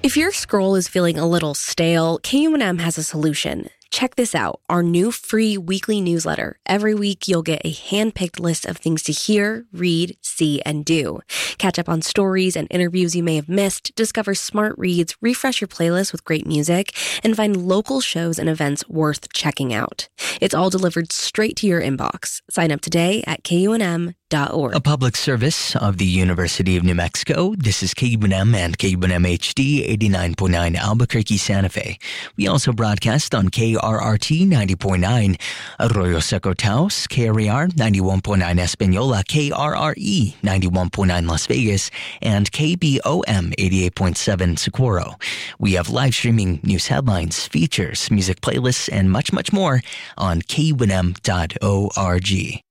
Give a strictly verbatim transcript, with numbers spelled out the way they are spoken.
If your scroll is feeling a little stale, K U N M has a solution. Check this out, our new free weekly newsletter. Every week, you'll get a hand-picked list of things to hear, read, see, and do. Catch up on stories and interviews you may have missed, discover smart reads, refresh your playlist with great music, and find local shows and events worth checking out. It's all delivered straight to your inbox. Sign up today at K U N M dot org. A public service of the University of New Mexico. This is K U N M and K U N M H D eighty-nine point nine Albuquerque, Santa Fe. We also broadcast on K R R T ninety point nine Arroyo Seco Taos, K R E R ninety-one point nine Espanola, K R R E ninety-one point nine Las Vegas, and K B O M eighty-eight point seven Socorro. We have live streaming news headlines, features, music playlists, and much, much more on K U N M dot org.